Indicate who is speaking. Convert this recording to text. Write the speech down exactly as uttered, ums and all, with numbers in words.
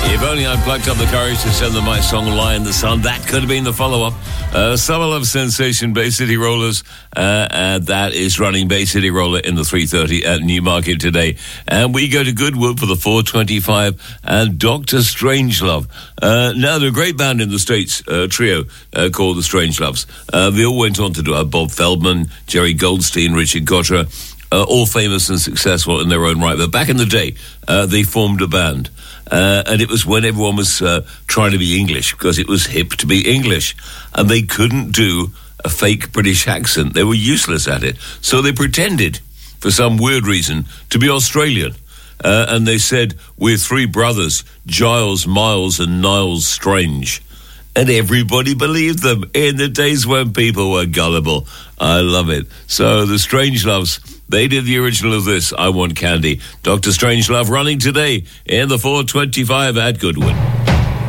Speaker 1: If only I plucked up the courage to send them my song Lie in the Sun. That could have been the follow-up. Uh, Summer Love Sensation, Bay City Rollers. Uh, and that is running Bay City Roller in the three thirty at Newmarket today. And we go to Goodwood for the four twenty-five and Doctor Strangelove. Uh, now, they're a great band in the States, a uh, trio uh, called the Strangeloves. Uh, they all went on to do uh, Bob Feldman, Jerry Goldstein, Richard Gottra, uh, all famous and successful in their own right. But back in the day, uh, they formed a band. Uh, and it was when everyone was uh, trying to be English, because it was hip to be English. And they couldn't do a fake British accent. They were useless at it. So they pretended, for some weird reason, to be Australian. Uh, and they said, we're three brothers, Giles, Miles and Niles Strange. And everybody believed them in the days when people were gullible. I love it. So the Strangeloves, they did the original of this, I Want Candy. Doctor Strangelove running today in the four twenty-five at Goodwood.